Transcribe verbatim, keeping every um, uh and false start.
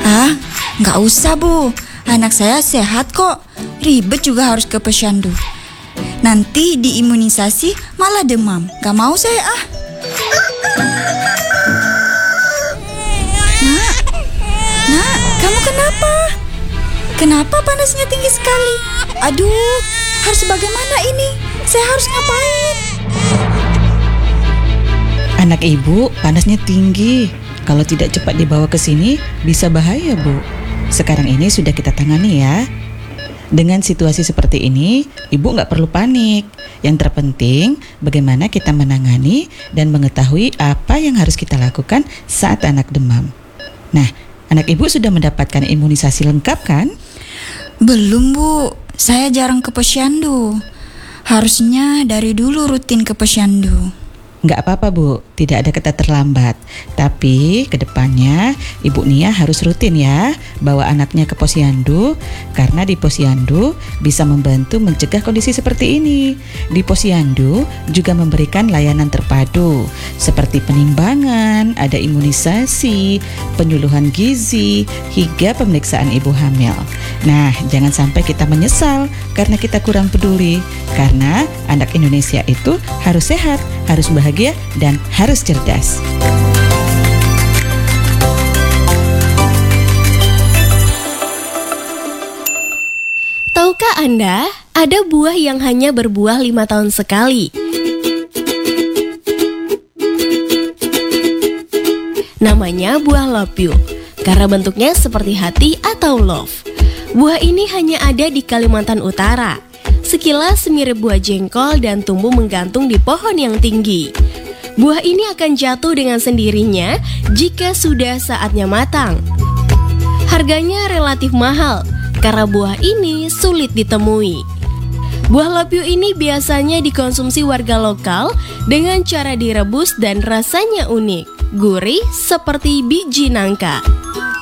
Ah, nggak usah Bu, anak saya sehat kok. Ribet juga harus ke posyandu. Nanti diimunisasi malah demam. Gak mau saya ah. Nak, nak, kamu kenapa? Kenapa panasnya tinggi sekali? Aduh, harus bagaimana ini? Saya harus ngapain? Anak ibu panasnya tinggi. Kalau tidak cepat dibawa ke sini bisa bahaya, Bu. Sekarang ini sudah kita tangani ya. Dengan situasi seperti ini, ibu nggak perlu panik. Yang terpenting bagaimana kita menangani dan mengetahui apa yang harus kita lakukan saat anak demam. Nah, anak ibu sudah mendapatkan imunisasi lengkap kan? Belum Bu, saya jarang ke posyandu. Harusnya dari dulu rutin ke posyandu. Nggak apa-apa Bu, tidak ada kata terlambat. Tapi kedepannya Ibu Nia harus rutin ya bawa anaknya ke posyandu. Karena di posyandu bisa membantu mencegah kondisi seperti ini. Di posyandu juga memberikan layanan terpadu seperti penimbangan, ada imunisasi, penyuluhan gizi, hingga pemeriksaan ibu hamil. Nah, jangan sampai kita menyesal karena kita kurang peduli. Karena anak Indonesia itu harus sehat, harus bahagia, dan harus cerdas. Tahukah Anda, ada buah yang hanya berbuah lima tahun sekali? Namanya buah lopiu, karena bentuknya seperti hati atau love. Buah ini hanya ada di Kalimantan Utara. Sekilas mirip buah jengkol dan tumbuh menggantung di pohon yang tinggi. Buah ini akan jatuh dengan sendirinya jika sudah saatnya matang. Harganya relatif mahal karena buah ini sulit ditemui. Buah lopiu ini biasanya dikonsumsi warga lokal dengan cara direbus dan rasanya unik, gurih seperti biji nangka.